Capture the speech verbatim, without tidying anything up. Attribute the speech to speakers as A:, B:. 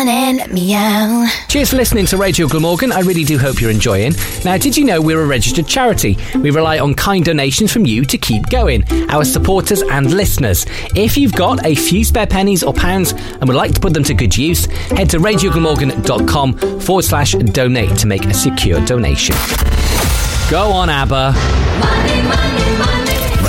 A: Meow.
B: Cheers for listening to Radio Glamorgan. I really do hope you're enjoying. Now, did you know we're a registered charity? We rely on kind donations from you to keep going, our supporters and listeners. If you've got a few spare pennies or pounds and would like to put them to good use, head to radioglamorgan.com forward slash donate to make a secure donation. Go on, ABBA.
A: Money, money, money.